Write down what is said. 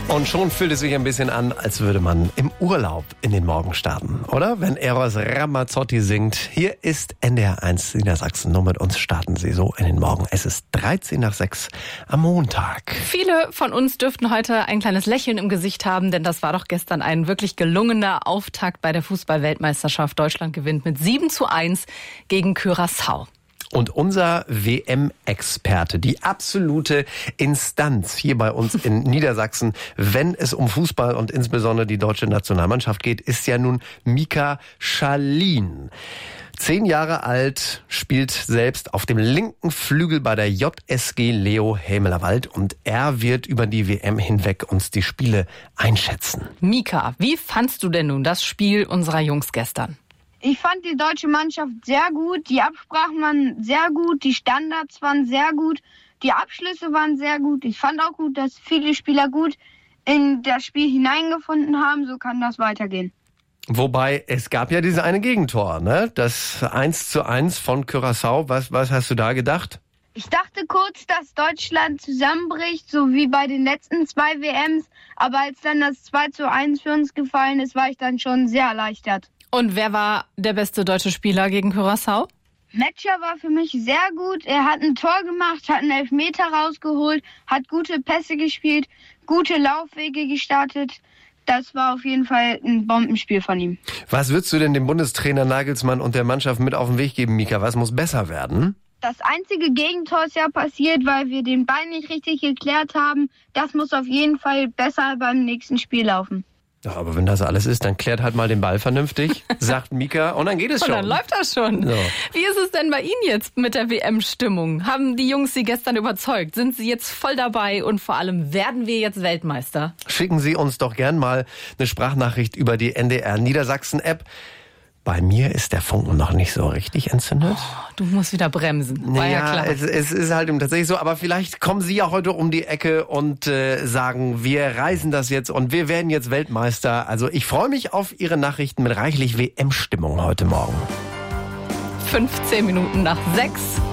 Und schon fühlt es sich ein bisschen an, als würde man im Urlaub in den Morgen starten, oder? Wenn Eros Ramazzotti singt. Hier ist NDR1 Niedersachsen. Nur mit uns starten Sie so in den Morgen. Es ist 6:13 am Montag. Viele von uns dürften heute ein kleines Lächeln im Gesicht haben, denn das war doch gestern ein wirklich gelungener Auftakt bei der Fußball-Weltmeisterschaft. Deutschland gewinnt mit 7:1 gegen Curaçao. Und unser WM-Experte, die absolute Instanz hier bei uns in Niedersachsen, wenn es um Fußball und insbesondere die deutsche Nationalmannschaft geht, ist ja nun Mika Schalin. 10 Jahre alt, spielt selbst auf dem linken Flügel bei der JSG Leo Hämelerwald und er wird über die WM hinweg uns die Spiele einschätzen. Mika, wie fandst du denn nun das Spiel unserer Jungs gestern? Ich fand die deutsche Mannschaft sehr gut, die Absprachen waren sehr gut, die Standards waren sehr gut, die Abschlüsse waren sehr gut. Ich fand auch gut, dass viele Spieler gut in das Spiel hineingefunden haben, so kann das weitergehen. Wobei, es gab ja dieses eine Gegentor, ne? Das 1:1 von Curaçao. Was hast du da gedacht? Ich dachte kurz, dass Deutschland zusammenbricht, so wie bei den letzten 2 WMs. Aber als dann das 2:1 für uns gefallen ist, war ich dann schon sehr erleichtert. Und wer war der beste deutsche Spieler gegen Curaçao? Metscher war für mich sehr gut. Er hat ein Tor gemacht, hat einen Elfmeter rausgeholt, hat gute Pässe gespielt, gute Laufwege gestartet. Das war auf jeden Fall ein Bombenspiel von ihm. Was würdest du denn dem Bundestrainer Nagelsmann und der Mannschaft mit auf den Weg geben, Mika? Was muss besser werden? Das einzige Gegentor ist ja passiert, weil wir den Ball nicht richtig geklärt haben. Das muss auf jeden Fall besser beim nächsten Spiel laufen. Ja, aber wenn das alles ist, dann klärt halt mal den Ball vernünftig, sagt Mika, und dann geht es schon. Und dann läuft das schon. So. Wie ist es denn bei Ihnen jetzt mit der WM-Stimmung? Haben die Jungs Sie gestern überzeugt? Sind Sie jetzt voll dabei? Und vor allem, werden wir jetzt Weltmeister? Schicken Sie uns doch gern mal eine Sprachnachricht über die NDR Niedersachsen-App. Bei mir ist der Funken noch nicht so richtig entzündet. Oh, du musst wieder bremsen. War ja klar. Es ist halt tatsächlich so. Aber vielleicht kommen Sie ja heute um die Ecke und sagen, wir reisen das jetzt und wir werden jetzt Weltmeister. Also ich freue mich auf Ihre Nachrichten mit reichlich WM-Stimmung heute Morgen. 15 Minuten nach 6.